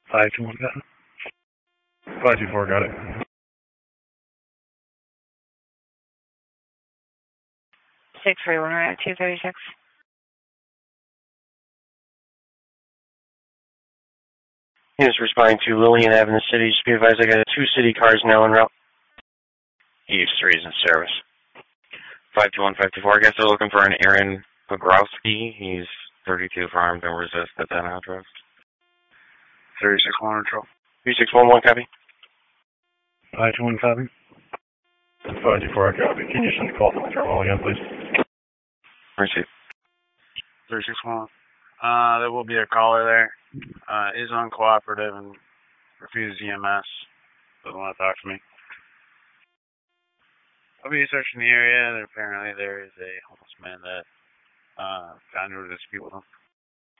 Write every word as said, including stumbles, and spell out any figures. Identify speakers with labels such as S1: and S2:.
S1: five two one, got it. five two four, got it.
S2: six three one, right, two thirty-six.
S3: Units responding to Lillian Avenue City. Just be advised, I got two city cars now en route.
S4: East three is in service. five two one, five two four. I guess they're looking for an Aaron Pogrowski. He's thirty-two for armed and resist at that address.
S5: thirty-six one, control.
S3: three six one one, copy.
S1: five two one, copy. five two four, copy. Can you send a call to the terminal again, please?
S3: Receive.
S5: thirty-six one. Uh, there will be a caller there. Uh, is uncooperative and refuses E M S. Doesn't want to talk to me. I'll be searching the area, and apparently there is a homeless man that uh, got into a dispute with him.